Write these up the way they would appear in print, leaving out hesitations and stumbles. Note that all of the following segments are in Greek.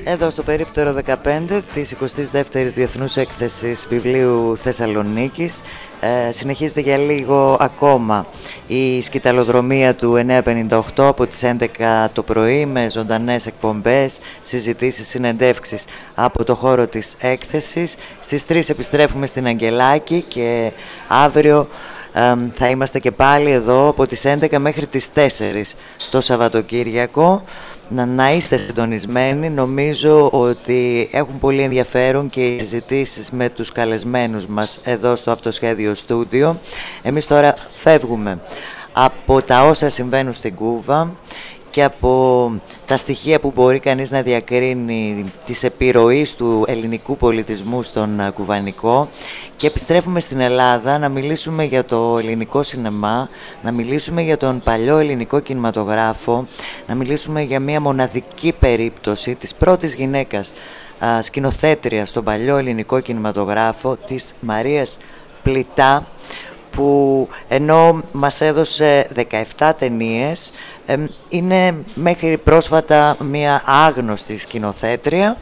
Εδώ στο περίπτερο 15 της 22ης Διεθνούς Έκθεσης Βιβλίου Θεσσαλονίκης συνεχίζεται για λίγο ακόμα η σκηταλοδρομία του 958 από τις 11 το πρωί με ζωντανές εκπομπές, συζητήσεις, συνεντεύξεις από το χώρο της έκθεσης. Στις 3 επιστρέφουμε στην Αγγελάκη και αύριο θα είμαστε και πάλι εδώ από τις 11 μέχρι τις 4 το Σαββατοκύριακο. Να είστε συντονισμένοι, νομίζω ότι έχουν πολύ ενδιαφέρον και οι συζητήσεις με τους καλεσμένους μας εδώ στο Αυτοσχέδιο Στούντιο. Εμείς τώρα φεύγουμε από τα όσα συμβαίνουν στην Κούβα και από τα στοιχεία που μπορεί κανείς να διακρίνει της επιρροής του ελληνικού πολιτισμού στον κουβανικό και επιστρέφουμε στην Ελλάδα να μιλήσουμε για το ελληνικό σινεμά, να μιλήσουμε για τον παλιό ελληνικό κινηματογράφο, να μιλήσουμε για μια μοναδική περίπτωση της πρώτης γυναίκας σκηνοθέτριας στον παλιό ελληνικό κινηματογράφο, της Μαρίας Πλητά, που ενώ μας έδωσε 17 ταινίες, είναι μέχρι πρόσφατα μια άγνωστη σκηνοθέτρια.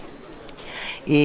Η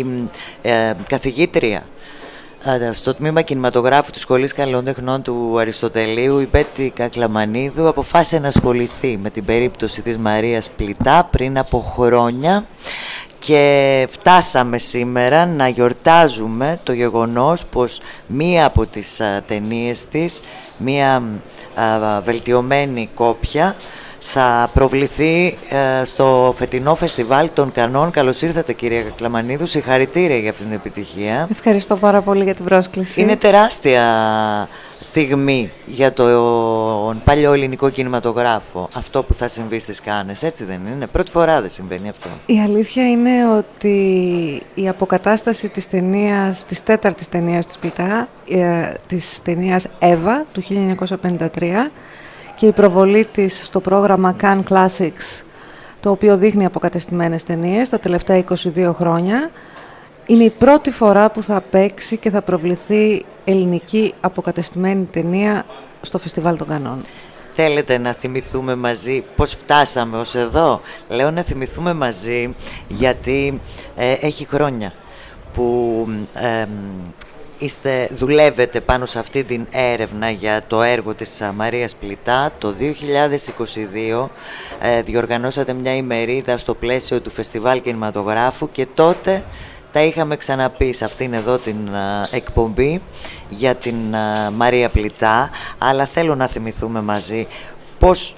καθηγήτρια στο τμήμα κινηματογράφου της Σχολής Καλών Τεχνών του Αριστοτελείου, η Πέτη Κακλαμανίδου, αποφάσισε να ασχοληθεί με την περίπτωση της Μαρίας Πλητά πριν από χρόνια. Και φτάσαμε σήμερα να γιορτάζουμε το γεγονός πως μία από τις ταινίες της, μία βελτιωμένη κόπια, θα προβληθεί στο φετινό φεστιβάλ των Κανών. Καλώς ήρθατε, κυρία Κακλαμανίδου, συγχαρητήρια για αυτήν την επιτυχία. Ευχαριστώ πάρα πολύ για την πρόσκληση. Είναι τεράστια στιγμή για τον παλιό ελληνικό κινηματογράφο αυτό που θα συμβεί στις Κάνες, έτσι δεν είναι? Πρώτη φορά δεν συμβαίνει αυτό. Η αλήθεια είναι ότι η αποκατάσταση της ταινίας, της τέταρτης ταινίας της Πλητά, της ταινίας Εύα του 1953, και η προβολή της στο πρόγραμμα Cannes Classics, το οποίο δείχνει αποκατεστημένες ταινίες τα τελευταία 22 χρόνια, είναι η πρώτη φορά που θα παίξει και θα προβληθεί ελληνική αποκατεστημένη ταινία στο Φεστιβάλ των Κανών. Θέλετε να θυμηθούμε μαζί πώς φτάσαμε ως εδώ? Λέω να θυμηθούμε μαζί γιατί έχει χρόνια που δουλεύετε πάνω σε αυτή την έρευνα για το έργο της Μαρίας Πλητά. Το 2022 διοργανώσατε μια ημερίδα στο πλαίσιο του Φεστιβάλ Κινηματογράφου και τότε τα είχαμε ξαναπεί σε αυτήν εδώ την εκπομπή για την Μαρία Πλητά, αλλά θέλω να θυμηθούμε μαζί πώς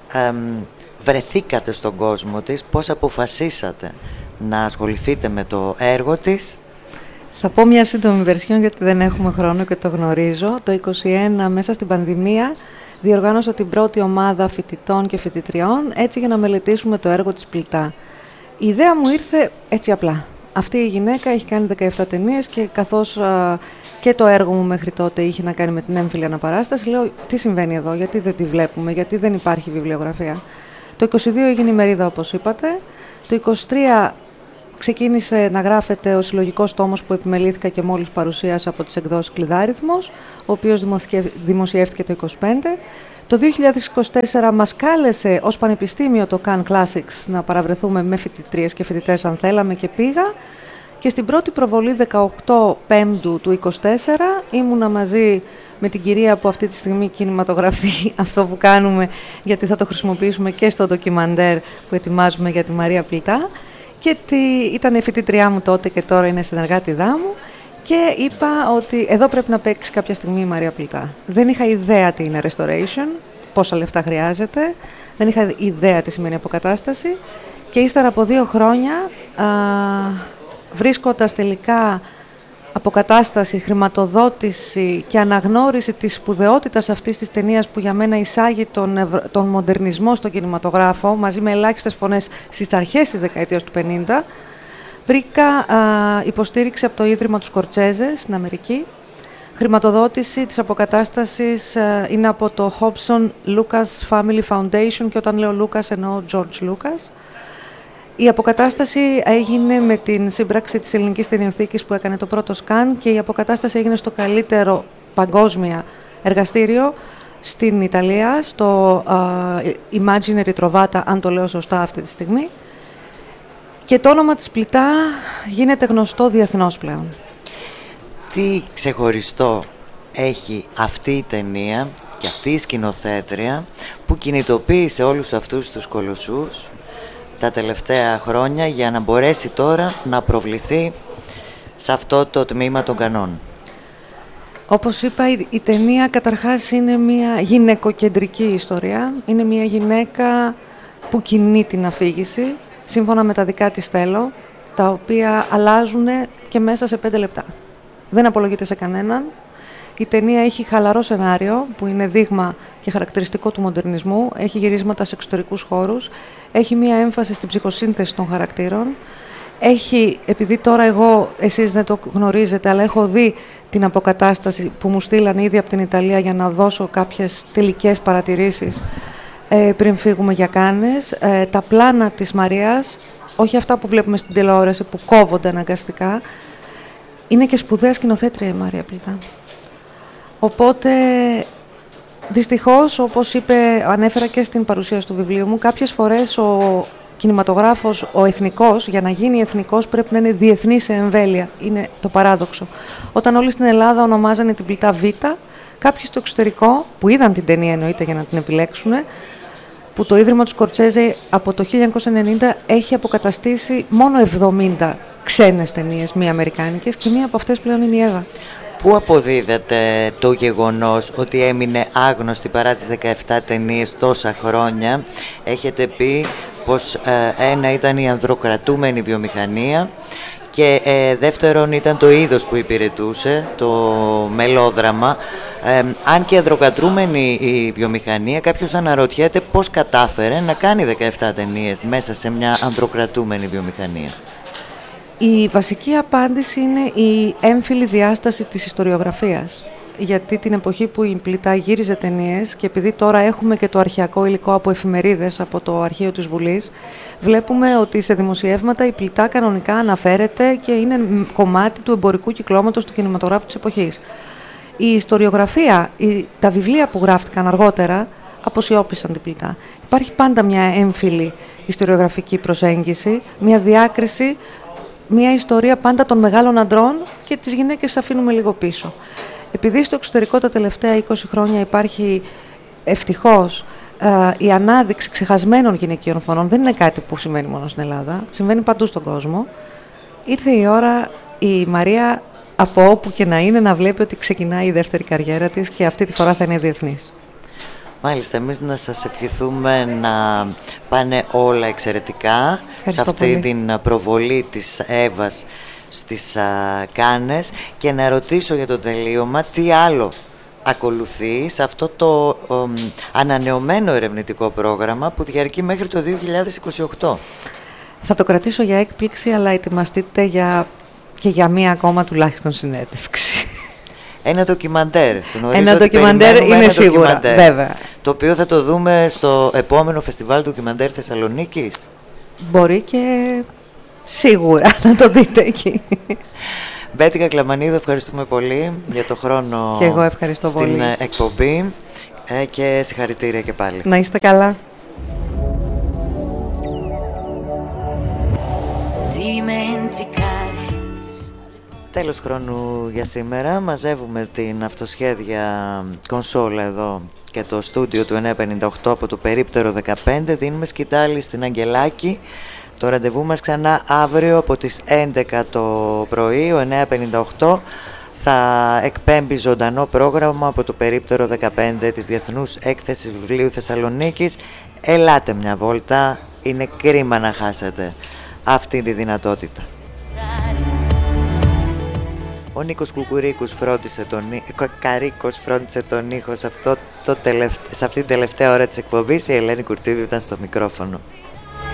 βρεθήκατε στον κόσμο της, πώς αποφασίσατε να ασχοληθείτε με το έργο της. Θα πω μια σύντομη βερσιόν γιατί δεν έχουμε χρόνο και το γνωρίζω. Το 2021, μέσα στην πανδημία, διοργάνωσα την πρώτη ομάδα φοιτητών και φοιτητριών, έτσι για να μελετήσουμε το έργο της Πλητά. Η ιδέα μου ήρθε έτσι απλά. Αυτή η γυναίκα έχει κάνει 17 ταινίες και καθώς και το έργο μου μέχρι τότε είχε να κάνει με την έμφυλη αναπαράσταση, λέω τι συμβαίνει εδώ, γιατί δεν τη βλέπουμε, γιατί δεν υπάρχει βιβλιογραφία. Το 22 έγινε η μερίδα, όπως είπατε. Το 23 ξεκίνησε να γράφεται ο συλλογικός τόμος που επιμελήθηκα και μόλις παρουσίασα από τις εκδόσεις Κλειδάριθμος, ο οποίος δημοσιεύτηκε το 25. Το 2024 μας κάλεσε ως Πανεπιστήμιο το Cannes Classics να παραβρεθούμε με φοιτητρίες και φοιτητές αν θέλαμε, και πήγα. Και στην πρώτη προβολή 18 Πέμπτου του 2024 ήμουνα μαζί με την κυρία που αυτή τη στιγμή κινηματογραφεί αυτό που κάνουμε, γιατί θα το χρησιμοποιήσουμε και στο ντοκιμαντέρ που ετοιμάζουμε για τη Μαρία Πλητά. Και ήταν η φοιτητριά μου τότε και τώρα είναι συνεργάτηδά μου. Και είπα ότι εδώ πρέπει να παίξει κάποια στιγμή η Μαρία Πλητά. Δεν είχα ιδέα τι είναι restoration, πόσα λεφτά χρειάζεται. Δεν είχα ιδέα τι σημαίνει αποκατάσταση. Και ύστερα από 2 χρόνια, βρίσκοντας τελικά αποκατάσταση, χρηματοδότηση και αναγνώριση της σπουδαιότητας αυτής της ταινίας που για μένα εισάγει τον μοντερνισμό στον κινηματογράφο, μαζί με ελάχιστες φωνές στις αρχές της δεκαετίας του 50, βρήκα υποστήριξη από το Ίδρυμα του Σκορτσέζε στην Αμερική. Χρηματοδότηση της αποκατάστασης είναι από το Hobson Lucas Family Foundation, και όταν λέω Lucas εννοώ George Lucas. Η αποκατάσταση έγινε με την σύμπραξη της Ελληνικής Ταινιοθήκης που έκανε το πρώτο σκαν, και η αποκατάσταση έγινε στο καλύτερο παγκόσμια εργαστήριο στην Ιταλία, στο Immagine Ritrovata, αν το λέω σωστά αυτή τη στιγμή. και το όνομα της Πλητά γίνεται γνωστό διεθνώς πλέον. Τι ξεχωριστό έχει αυτή η ταινία και αυτή η σκηνοθέτρια που κινητοποίησε όλους αυτούς τους κολοσσούς τα τελευταία χρόνια για να μπορέσει τώρα να προβληθεί σε αυτό το τμήμα των Κανών? Όπως είπα, η ταινία καταρχάς είναι μια γυναικοκεντρική ιστορία. Είναι μια γυναίκα που κινεί την αφήγηση, σύμφωνα με τα δικά της θέλω, τα οποία αλλάζουν και μέσα σε 5 λεπτά. Δεν απολογείται σε κανέναν. Η ταινία έχει χαλαρό σενάριο, που είναι δείγμα και χαρακτηριστικό του μοντερνισμού. Έχει γυρίσματα σε εξωτερικούς χώρους. Έχει μια έμφαση στην ψυχοσύνθεση των χαρακτήρων. Έχει, επειδή τώρα εσείς δεν το γνωρίζετε, αλλά έχω δει την αποκατάσταση που μου στείλαν ήδη από την Ιταλία για να δώσω κάποιες τελικές παρατηρήσεις πριν φύγουμε για Κάνες. Τα πλάνα της Μαρίας, όχι αυτά που βλέπουμε στην τηλεόραση που κόβονται αναγκαστικά, είναι και σπουδαία σκηνοθέτρια η Μαρία Πλητά. Οπότε, δυστυχώς, όπως ανέφερα και στην παρουσίαση του βιβλίου μου, κάποιες φορές ο κινηματογράφος, ο εθνικός, για να γίνει εθνικός πρέπει να είναι διεθνής σε εμβέλεια. Είναι το παράδοξο. Όταν όλοι στην Ελλάδα ονομάζανε την Πλητά Β, κάποιοι στο εξωτερικό, που είδαν την ταινία εννοείται για να την επιλέξουν, που το Ίδρυμα του Σκορτσέζε από το 1990 έχει αποκαταστήσει μόνο 70 ξένες ταινίες, μη αμερικάνικες, και μία από αυτές πλέον είναι η Εύα. Πού αποδίδεται το γεγονός ότι έμεινε άγνωστη παρά τις 17 ταινίες τόσα χρόνια? Έχετε πει πως ένα ήταν η ανδροκρατούμενη βιομηχανία και δεύτερον ήταν το είδος που υπηρετούσε, το μελόδραμα. Αν και ανδροκρατούμενη η βιομηχανία, κάποιος αναρωτιέται πώς κατάφερε να κάνει 17 ταινίες μέσα σε μια ανδροκρατούμενη βιομηχανία. Η βασική απάντηση είναι η έμφυλη διάσταση της ιστοριογραφίας. Γιατί την εποχή που η Πλητά γύριζε ταινίες, και επειδή τώρα έχουμε και το αρχαιακό υλικό από εφημερίδες από το αρχείο της Βουλής, βλέπουμε ότι σε δημοσιεύματα η Πλητά κανονικά αναφέρεται και είναι κομμάτι του εμπορικού κυκλώματος του κινηματογράφου της εποχής. Η ιστοριογραφία, τα βιβλία που γράφτηκαν αργότερα, αποσιώπησαν την Πλητά. Υπάρχει πάντα μια έμφυλη ιστοριογραφική προσέγγιση, μια διάκριση, μια ιστορία πάντα των μεγάλων αντρών, και τις γυναίκες αφήνουμε λίγο πίσω. Επειδή στο εξωτερικό τα τελευταία 20 χρόνια υπάρχει ευτυχώς η ανάδειξη ξεχασμένων γυναικείων φωνών, δεν είναι κάτι που συμβαίνει μόνο στην Ελλάδα, συμβαίνει παντού στον κόσμο, ήρθε η ώρα η Μαρία, από όπου και να είναι, να βλέπει ότι ξεκινάει η δεύτερη καριέρα της και αυτή τη φορά θα είναι διεθνής. Μάλιστα, εμείς να σας ευχηθούμε να πάνε όλα εξαιρετικά. Ευχαριστώ σε αυτή πολύ. την προβολή της Εύας στις Κάνες, και να ρωτήσω για το τελείωμα τι άλλο ακολουθεί σε αυτό το ανανεωμένο ερευνητικό πρόγραμμα που διαρκεί μέχρι το 2028. Θα το κρατήσω για έκπληξη, αλλά ετοιμαστείτε και για μία ακόμα τουλάχιστον συνέντευξη. Ένα ντοκιμαντέρ. Ένα ντοκιμαντέρ είναι σίγουρα, βέβαια. Το οποίο θα το δούμε στο επόμενο φεστιβάλ ντοκιμαντέρ Θεσσαλονίκης. Μπορεί και σίγουρα να το δείτε εκεί. Μπέτη Κακλαμανίδου, ευχαριστούμε πολύ για το χρόνο και εγώ ευχαριστώ στην πολύ. εκπομπή και συγχαρητήρια και πάλι. Να είστε καλά. Τέλος χρόνου για σήμερα. Μαζεύουμε την αυτοσχέδια κονσόλα εδώ και το στούντιο του 958 από το περίπτερο 15. Δίνουμε σκητάλη στην Αγγελάκη. Το ραντεβού μας ξανά αύριο από τις 11 το πρωί. Ο 958 θα εκπέμπει ζωντανό πρόγραμμα από το περίπτερο 15 της Διεθνούς Έκθεσης Βιβλίου Θεσσαλονίκης. Ελάτε μια βόλτα. Είναι κρίμα να χάσετε αυτή τη δυνατότητα. Ο Νίκος Κουκουρίκους Καρίκος φρόντισε τον ήχο σε αυτή την τελευταία ώρα της εκπομπής. Η Ελένη Κουρτίδου ήταν στο μικρόφωνο.